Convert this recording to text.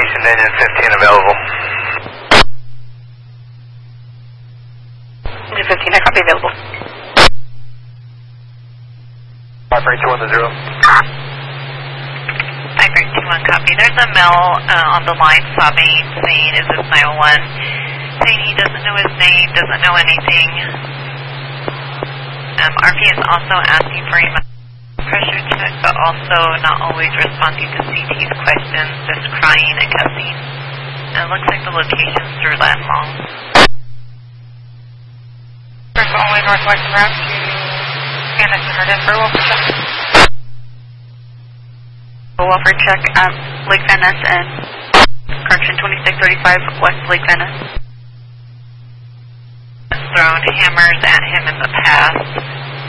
Station Engine 15 available. Engine 15, I copy available. Vibrate 210. Vibrate 21, copy. There's a male on the line sobbing, saying, is this 901? Saying he doesn't know his name, doesn't know anything. RP is also asking for a pressure check, but also not always responding to CT's questions, just crying and cussing. And it looks like the location's through Landmall. First only northwest route to Spanish and Herndon for welfare check. Welfare check at Lake Van Ness and correction 2635 West Lake Van Ness. Thrown hammers at him in the past.